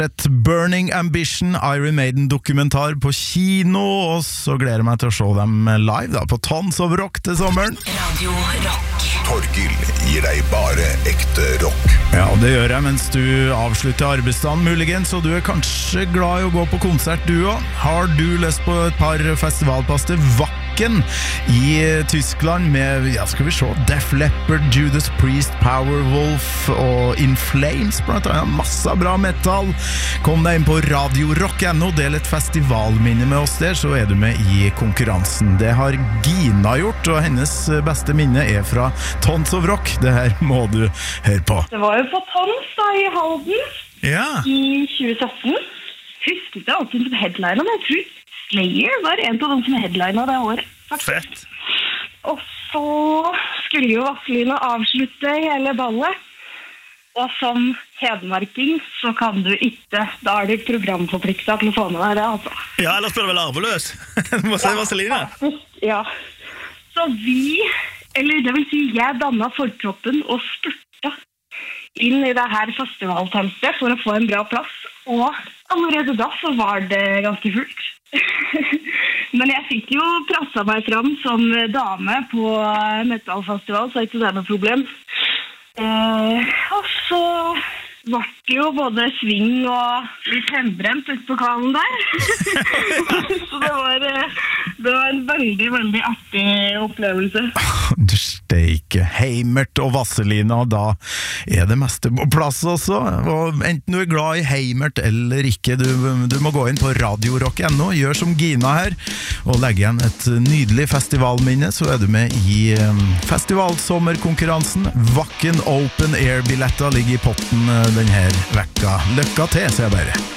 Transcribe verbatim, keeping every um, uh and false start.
Et Burning Ambition Iron Maiden-dokumentar på kino, og så gleder jeg meg til å se dem live da, på Tons of Rock til sommeren. Radio Rock. Torgill gir deg bare ekte rock. Ja, det gjør jeg mens du avslutter arbeidsdagen muligens, og du er kanskje glad i å gå på konsert du også. Har du lyst på et par festivalpass til Wacken i Tyskland med, ja skal vi se, Def Leppard, Judas Priest, Powerwolf og In Flames, blant annet masse bra metal. Kom deg inn på Radio Rock punktum no, del et festivalminne med oss der, så er du med i konkurransen. Det har Gina gjort, og hennes beste minne er fra Tons of Rock. Det her må du høre på. Det var jo på Tons da, i Halden, ja. I tjue sytten. Husket jeg alltid som headliner, men jeg tror Slayer var en av de som headliner det året. Fett. Og så skulle jo Vazelina avslutte hele ballet. Og som hedmarking så kan du ikke, da er du programforpliktet til å få med deg det, altså. Ja, ellers blir det vel arveløs. Du må se Vazelina. Ja, så vi, eller det vil si jeg dannet fortroppen og spurte inn i det her festivalteltet for å få en bra plass. Og allerede da så var det ganske fullt. Men jeg fikk jo presset meg fram som dame på metalfestival, så ikke det er noe problem. Eh, og så var det jo både sving og litt hembrent ut på kalen der. Så det var, det var en veldig, veldig artig opplevelse. Du steike, Heimert og Vazelina, da er det meste på plass også. Og enten du er glad i Heimert eller ikke, du, du må gå inn på Radio Rock punktum no, gjør som Gina her, og legge igjen et nydelig festivalminne, så er du med i festivalsommerkonkurransen. Wacken Open Air-billetter ligger i potten denne vekka. Lykke til, sier jeg bare.